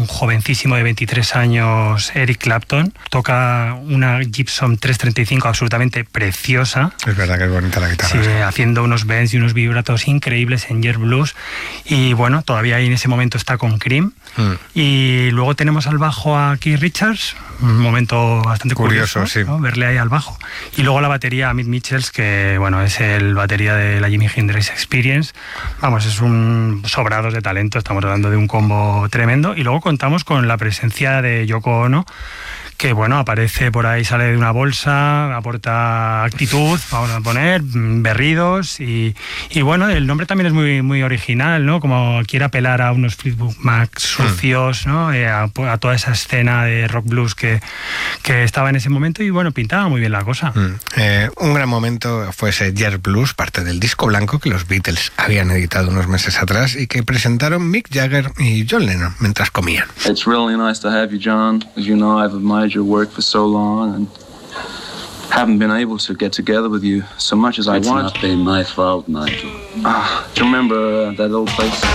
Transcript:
un jovencísimo de 23 años, Eric Clapton. Toca una Gibson 335 absolutamente preciosa. Es verdad que es bonita la guitarra. Sí, haciendo unos bends y unos vibratos increíbles en Jet Blues. Y bueno, todavía ahí en ese momento está con Cream. Y luego tenemos al bajo a Keith Richards, un momento bastante curioso, sí, ¿no? Verle ahí al bajo. Y luego la batería a Mitch Mitchells, que bueno, es el batería de la Jimi Hendrix Experience. Vamos, es un sobrados de talento, estamos hablando de un combo tremendo. Y luego contamos con la presencia de Yoko Ono, que bueno, aparece por ahí, sale de una bolsa, aporta actitud, vamos a poner, berridos y bueno, el nombre también es muy, muy original, ¿no? Como quiere apelar a unos Fleetwood Mac sucios, ¿no? A toda esa escena de rock blues que estaba en ese momento y bueno, pintaba muy bien la cosa. Un gran momento fue ese Jet Blues, parte del disco blanco que los Beatles habían editado unos meses atrás y que presentaron Mick Jagger y John Lennon mientras comían. It's really nice to have you, John. As you know, I've admired your work for so long and haven't been able to get together with you so much as I want. It's not been my fault, Nigel. Do you remember that old place?